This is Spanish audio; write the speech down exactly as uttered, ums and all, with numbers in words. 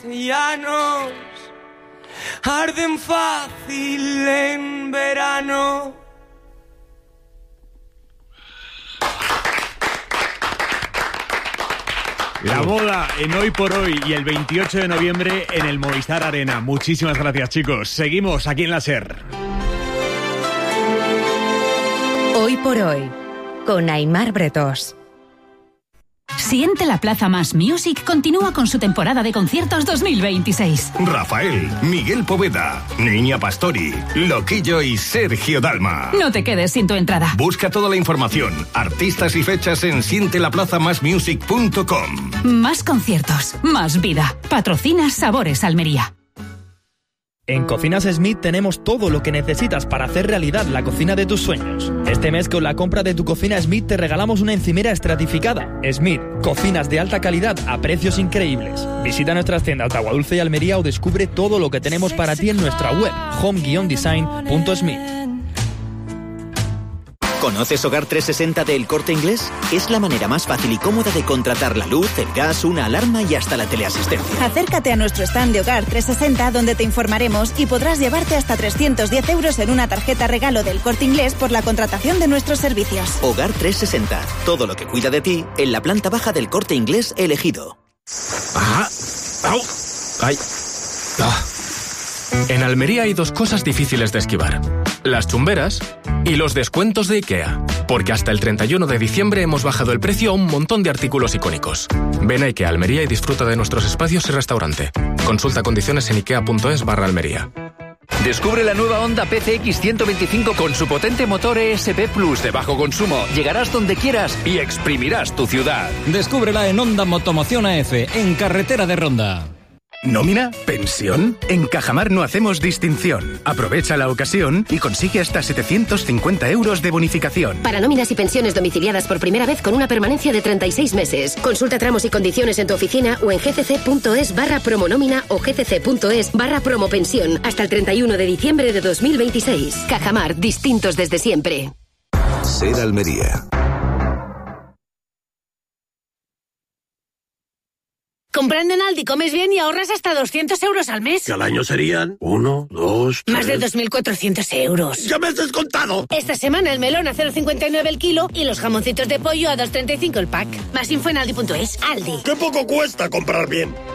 llanos arden fácil en verano. La boda en Hoy por Hoy y el veintiocho de noviembre en el Movistar Arena. Muchísimas gracias, chicos. Seguimos aquí en la SER. Hoy por Hoy, con Aimar Bretós. Siente la Plaza Más Music continúa con su temporada de conciertos dos mil veintiséis. Rafael, Miguel Poveda, Niña Pastori, Loquillo y Sergio Dalma. No te quedes sin tu entrada. Busca toda la información, artistas y fechas en siente la plaza más music punto com. Más conciertos, más vida. Patrocina Sabores Almería. En Cocinas Smith tenemos todo lo que necesitas para hacer realidad la cocina de tus sueños. Este mes con la compra de tu cocina Smith te regalamos una encimera estratificada. Smith, cocinas de alta calidad a precios increíbles. Visita nuestras tiendas de Aguadulce y Almería o descubre todo lo que tenemos para ti en nuestra web home guion design punto smith. ¿Conoces Hogar trescientos sesenta de El Corte Inglés? Es la manera más fácil y cómoda de contratar la luz, el gas, una alarma y hasta la teleasistencia. Acércate a nuestro stand de Hogar trescientos sesenta donde te informaremos y podrás llevarte hasta trescientos diez euros en una tarjeta regalo del Corte Inglés por la contratación de nuestros servicios. Hogar trescientos sesenta. Todo lo que cuida de ti en la planta baja del Corte Inglés elegido. ¡Ah! ¡Au! ¡Ay! ¡Ah! En Almería hay dos cosas difíciles de esquivar: las chumberas y los descuentos de IKEA. Porque hasta el treinta y uno de diciembre hemos bajado el precio a un montón de artículos icónicos. Ven a IKEA Almería y disfruta de nuestros espacios y restaurante. Consulta condiciones en ikea.es barra Almería. Descubre la nueva Honda P C X ciento veinticinco con su potente motor E S P Plus de bajo consumo. Llegarás donde quieras y exprimirás tu ciudad. Descúbrela en Honda Motomoción A F, en Carretera de Ronda. ¿Nómina? ¿Pensión? En Cajamar no hacemos distinción. Aprovecha la ocasión y consigue hasta setecientos cincuenta euros de bonificación. Para nóminas y pensiones domiciliadas por primera vez con una permanencia de treinta y seis meses. Consulta tramos y condiciones en tu oficina o en gcc.es barra promonómina o gcc.es barra promopensión hasta el treinta y uno de diciembre de dos mil veintiséis. Cajamar, distintos desde siempre. SER Almería. Comprando en Aldi comes bien y ahorras hasta doscientos euros al mes. Que al año serían uno, dos, tres... Más de dos mil cuatrocientos euros. ¡Ya me has descontado! Esta semana el melón a cero coma cincuenta y nueve el kilo y los jamoncitos de pollo a dos coma treinta y cinco el pack. Más info en aldi punto es. Aldi. ¡Qué poco cuesta comprar bien!